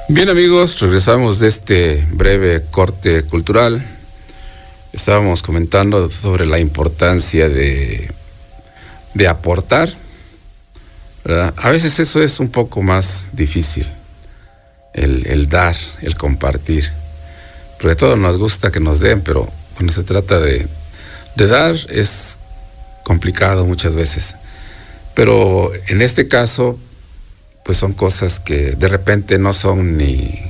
Bien amigos, regresamos de este breve corte cultural. Estábamos comentando sobre la importancia de aportar, ¿verdad? A veces eso es un poco más difícil, el dar, el compartir. Porque a todos nos gusta que nos den, pero cuando se trata de dar es complicado muchas veces. Pero en este caso, pues son cosas que de repente no son ni